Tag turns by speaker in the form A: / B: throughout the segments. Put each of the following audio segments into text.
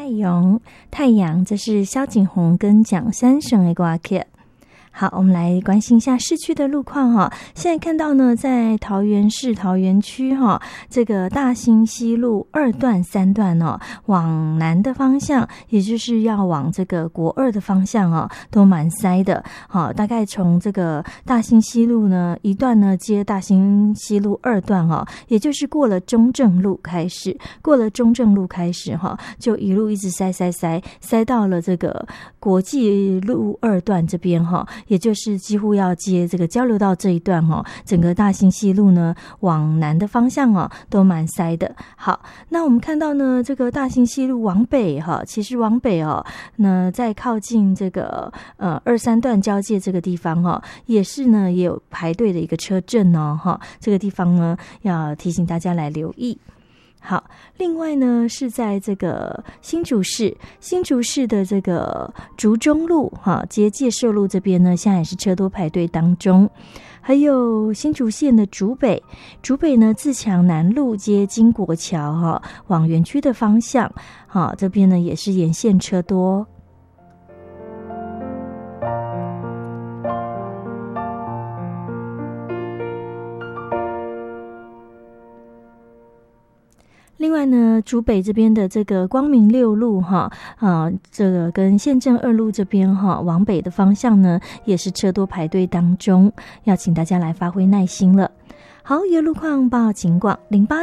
A: 阳，太阳，这是萧景宏跟蒋三省的歌曲。好，我们来关心一下市区的路况哈。现在看到呢，在桃园市桃园区哈，这个大兴西路2段、3段哦，往南的方向，也就是要往这个国2的方向哦，都蛮塞的。好，大概从这个大兴西路呢一段呢接大兴西路2段哦，也就是过了中正路开始，哈，就一路一直塞到了这个国际路2段这边哈。也就是几乎要接这个交流道这一段哦，整个大兴西路呢往南的方向哦都蛮塞的。好，那我们看到呢这个大兴西路往北哈，其实往北哦，那在靠近这个2、3段交界这个地方哦，也是呢也有排队的一个车阵哦哈，这个地方呢要提醒大家来留意。好，另外呢是在这个新竹市的这个竹中路哈，接介寿路这边呢，现在也是车多排队当中。还有新竹县的竹北呢，自强南路接金国桥哈，往园区的方向，好，这边呢也是沿线车多。另外呢，竹北这边的这个光明6路哈，这个跟县政2路这边哈，往北的方向呢，也是车多排队当中，要请大家来发挥耐心了。好，有路况报警广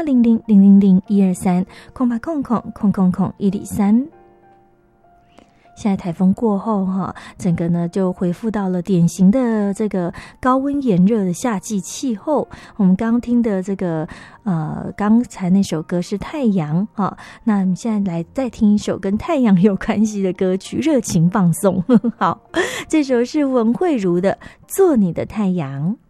A: 0800000123，0800000103。现在台风过后哈，整个呢就恢复到了典型的这个高温炎热的夏季气候。我们刚刚听的这个刚才那首歌是太阳哈，那我们现在来再听一首跟太阳有关系的歌曲，热情放送。好，这首是文慧如的《做你的太阳》。